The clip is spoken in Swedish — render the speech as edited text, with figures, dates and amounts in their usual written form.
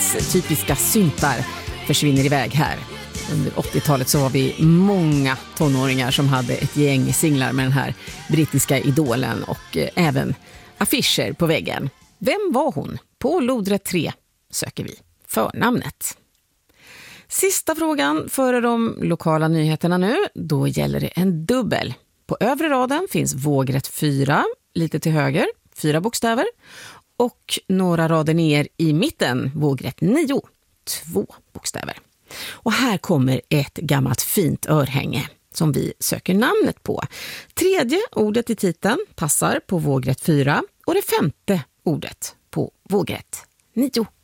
90s typiska syntar försvinner iväg här. Under 80-talet så var vi många tonåringar som hade ett gäng singlar med den här brittiska idolen och även affischer på väggen. Vem var hon? På lodrätt 3 söker vi förnamnet. Sista frågan före de lokala nyheterna nu. Då gäller det en dubbel. På övre raden finns vågrätt 4, lite till höger, 4 bokstäver. Och några rader ner i mitten, vågrätt 9, 2 bokstäver. Och här kommer ett gammalt fint örhänge som vi söker namnet på. Tredje ordet i titeln passar på vågrätt 4 och det femte ordet på vågrätt 9.